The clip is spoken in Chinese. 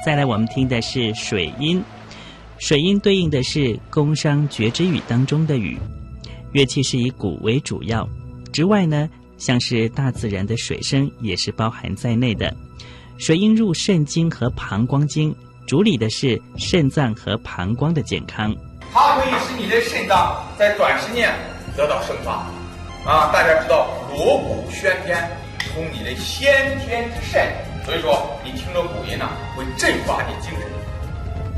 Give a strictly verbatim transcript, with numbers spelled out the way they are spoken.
再来我们听的是水音，水音对应的是宫商角徵羽当中的羽，乐器是以鼓为主要，之外呢，像是大自然的水声也是包含在内的。水音入肾经和膀胱经，主理的是肾脏和膀胱的健康， 它可以使你的肾脏在短时间得到生发啊！大家知道锣鼓喧天，通你的先天之肾，所以说你听着鼓音呢，会振发你精神。